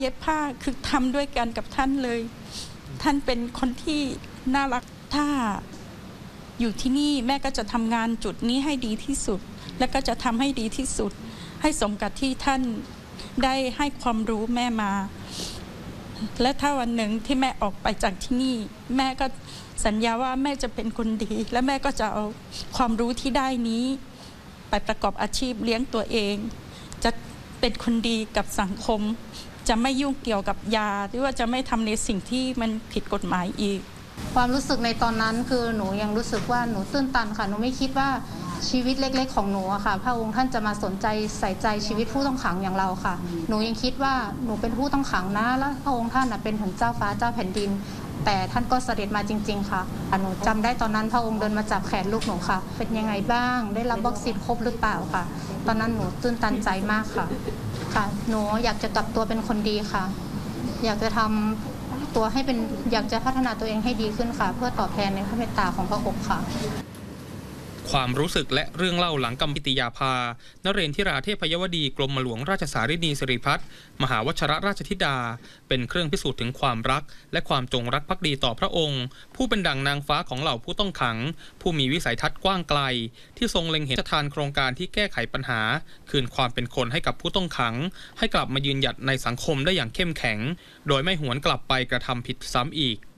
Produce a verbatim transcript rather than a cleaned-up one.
เย็บผ้าคือทำด้วยกันกับท่านเลยท่านเป็นคนที่น่ารักถ้าอยู่ที่นี่แม่ก็จะทำงานจุดนี้ให้ดีที่สุดและก็จะทำให้ดีที่สุดให้สมกับที่ท่านได้ให้ความรู้แม่มาและถ้าวันหนึ่งที่แม่ออกไปจากที่นี่แม่ก็สัญญาว่าแม่จะเป็นคนดีและแม่ก็จะเอาความรู้ที่ได้นี้ไปประกอบอาชีพเลี้ยงตัวเองจะเป็นคนดีกับสังคมจะไม่ยุ่งเกี่ยวกับยาหรือว่าจะไม่ทำในสิ่งที่มันผิดกฎหมายอีกความรู้สึกในตอนนั้นคือหนูยังรู้สึกว่าหนูตื้นตันค่ะหนูไม่คิดว่าชีวิตเล็กๆของหนูอะค่ะพระองค์ท่านจะมาสนใจใส่ใจชีวิตผู้ต้องขังอย่างเราค่ะหนูยังคิดว่าหนูเป็นผู้ต้องขังนะแล้วพระองค์ท่านเป็นถึงเจ้าฟ้าเจ้าแผ่นดินแต่ท่านก็เสด็จมาจริงๆค่ะหนูจำได้ตอนนั้นพระองค์เดินมาจับแขนลูกหนูค่ะเป็นยังไงบ้างได้รับวัคซีนครบหรือเปล่าค่ะตอนนั้นหนูตื้นตันใจมากค่ะค่ะหนูอยากจะกลับตัวเป็นคนดีค่ะอยากจะทำตัวให้เป็นอยากจะพัฒนาตัวเองให้ดีขึ้นค่ะเพื่อตอบแทนในพระเมตตาของพระองค์ค่ะความรู้สึกและเรื่องเล่าหลังกรรมปิติยาภานเรนทิราเทพยวดีกรมหลวงราชสารินีสิริพัฒน์มหาวชรราชธิดาเป็นเครื่องพิสูจน์ถึงความรักและความจงรักภักดีต่อพระองค์ผู้เป็นดั่งนางฟ้าของเหล่าผู้ต้องขังผู้มีวิสัยทัศน์กว้างไกลที่ทรงเล็งเห็นทานโครงการที่แก้ไขปัญหาคืนความเป็นคนให้กับผู้ต้องขังให้กลับมายืนหยัดในสังคมได้อย่างเข้มแข็งโดยไม่หวนกลับไปกระทำผิดซ้ำอีก